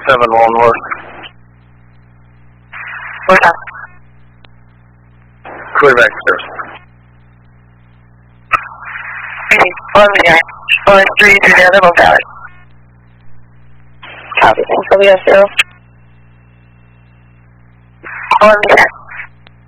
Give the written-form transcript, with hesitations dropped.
7 North. What's up? Clear back stairs. Okay, 1-3 through the other locality. Copy, thanks, LBS 0. 1-10.